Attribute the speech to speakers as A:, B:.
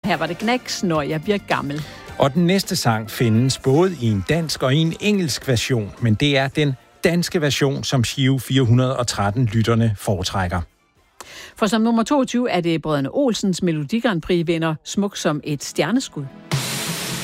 A: Her var det Knacks, Når jeg bliver gammel.
B: Og den næste sang findes både i en dansk og i en engelsk version, men det er den danske version, som Giro 413 lytterne foretrækker.
A: For som nummer 22 er det Brødrene Olsens Melodi Grand Prix vinder Smuk som et stjerneskud.